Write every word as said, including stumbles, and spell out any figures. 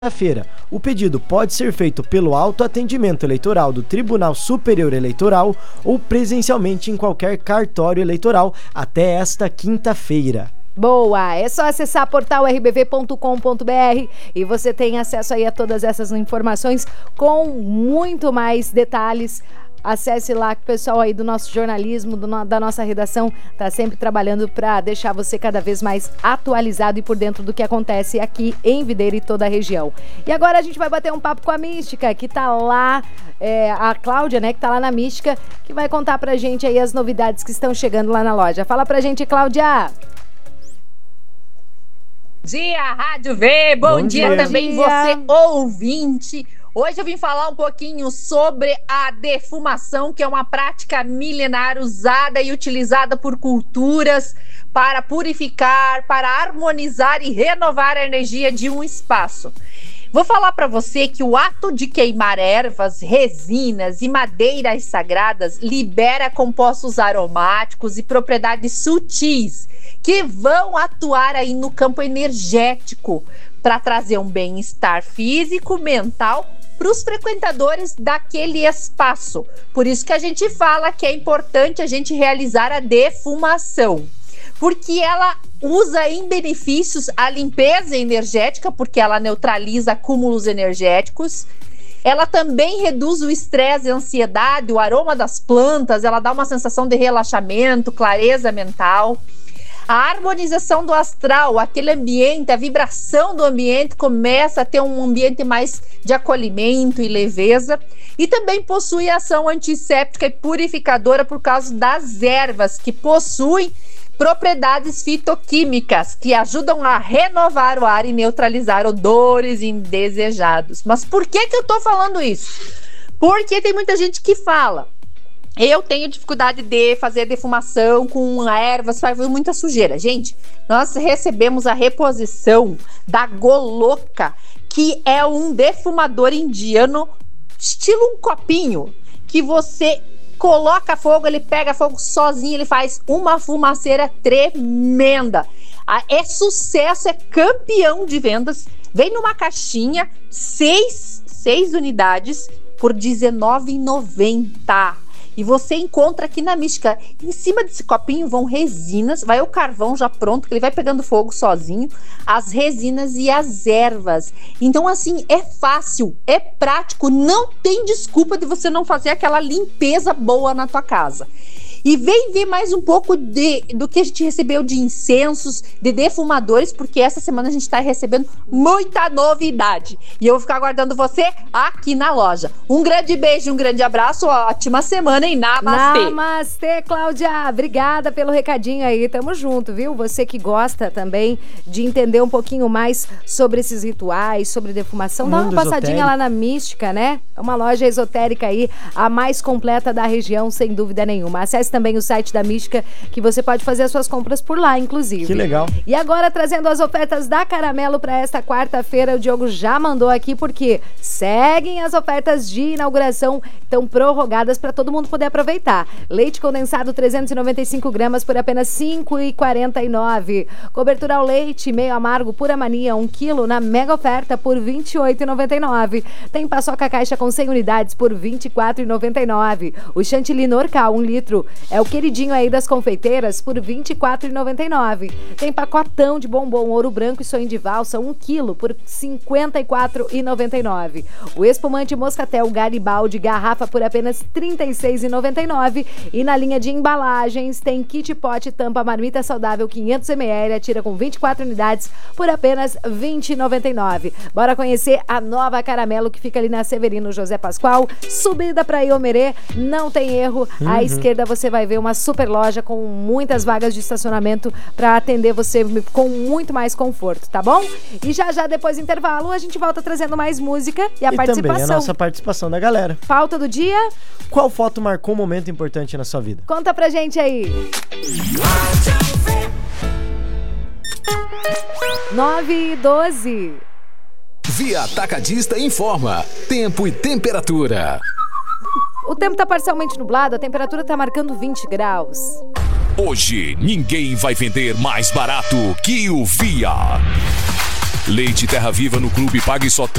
Feira. O pedido pode ser feito pelo autoatendimento eleitoral do Tribunal Superior Eleitoral ou presencialmente em qualquer cartório eleitoral até esta quinta-feira. Boa! É só acessar portal r b v ponto com ponto b r e você tem acesso aí a todas essas informações com muito mais detalhes. Acesse lá que o pessoal aí do nosso jornalismo, do no, da nossa redação, tá sempre trabalhando para deixar você cada vez mais atualizado e por dentro do que acontece aqui em Videira e toda a região. E agora a gente vai bater um papo com a Mística, que tá lá, é, a Cláudia, né, que tá lá na Mística, que vai contar pra gente aí as novidades que estão chegando lá na loja. Fala pra gente, Cláudia! Bom dia, Rádio V! Bom, Bom dia, dia também você, ouvinte! Hoje eu vim falar um pouquinho sobre a defumação, que é uma prática milenar usada e utilizada por culturas para purificar, para harmonizar e renovar a energia de um espaço. Vou falar para você que o ato de queimar ervas, resinas e madeiras sagradas libera compostos aromáticos e propriedades sutis que vão atuar aí no campo energético para trazer um bem-estar físico, mental para os frequentadores daquele espaço. Por isso que a gente fala que é importante a gente realizar a defumação, porque ela usa em benefícios a limpeza energética, porque ela neutraliza acúmulos energéticos. Ela também reduz o estresse e a ansiedade, o aroma das plantas, ela dá uma sensação de relaxamento, clareza mental. A harmonização do astral, aquele ambiente, a vibração do ambiente começa a ter um ambiente mais de acolhimento e leveza. E também possui ação antisséptica e purificadora por causa das ervas, que possuem propriedades fitoquímicas que ajudam a renovar o ar e neutralizar odores indesejados. Mas por que que eu tô falando isso? Porque tem muita gente que fala: eu tenho dificuldade de fazer defumação com ervas, faz muita sujeira. Gente, nós recebemos a reposição da Goloka, que é um defumador indiano, estilo um copinho, que você coloca fogo, ele pega fogo sozinho, ele faz uma fumaceira tremenda. É sucesso, é campeão de vendas. Vem numa caixinha, seis, seis unidades por dezenove reais e noventa centavos. E você encontra aqui na Mística. Em cima desse copinho vão resinas, vai o carvão já pronto, que ele vai pegando fogo sozinho, as resinas e as ervas. Então, assim, é fácil, é prático, não tem desculpa de você não fazer aquela limpeza boa na tua casa. E vem ver mais um pouco de, do que a gente recebeu de incensos, de defumadores, porque essa semana a gente está recebendo muita novidade. E eu vou ficar aguardando você aqui na loja. Um grande beijo, um grande abraço, ótima semana e namastê. Namastê, Cláudia. Obrigada pelo recadinho aí. Tamo junto, viu? Você que gosta também de entender um pouquinho mais sobre esses rituais, sobre defumação, dá uma passadinha esotérico lá na Mística, né? É uma loja esotérica aí, a mais completa da região, sem dúvida nenhuma. Acesse também o site da Mística, que você pode fazer as suas compras por lá, inclusive. Que legal. E agora, trazendo as ofertas da Caramelo para esta quarta-feira, o Diogo já mandou aqui, porque seguem as ofertas de inauguração, estão prorrogadas para todo mundo poder aproveitar. Leite condensado trezentos e noventa e cinco gramas por apenas cinco reais e quarenta e nove centavos. Cobertura ao leite meio amargo Pura Mania, um quilo na mega oferta por vinte e oito reais e noventa e nove centavos. Tem paçoca caixa com cem unidades por vinte e quatro reais e noventa e nove centavos. O chantilly Norcal, um litro, é o queridinho aí das confeiteiras por vinte e quatro reais e noventa e nove centavos. Tem pacotão de bombom ouro branco e sonho de valsa, um quilo por cinquenta e quatro reais e noventa e nove centavos. O espumante Moscatel Garibaldi garrafa por apenas trinta e seis reais e noventa e nove centavos. E na linha de embalagens tem kit pote tampa marmita saudável quinhentos mililitros, tira com vinte e quatro unidades por apenas vinte reais e noventa e nove centavos. Bora conhecer a nova Caramelo, que fica ali na Severino José Pascoal, subida para Iomerê, não tem erro. Uhum. À esquerda você vai ver uma super loja com muitas vagas de estacionamento para atender você com muito mais conforto, tá bom? E já já depois do intervalo a gente volta trazendo mais música e a e participação. Também a nossa participação da galera. Pauta do dia. Qual foto marcou um momento importante na sua vida? Conta pra gente aí. nove e doze. Via Atacadista informa tempo e temperatura. O tempo tá parcialmente nublado, a temperatura tá marcando vinte graus. Hoje ninguém vai vender mais barato que o Via. Leite Terra Viva no clube, pague só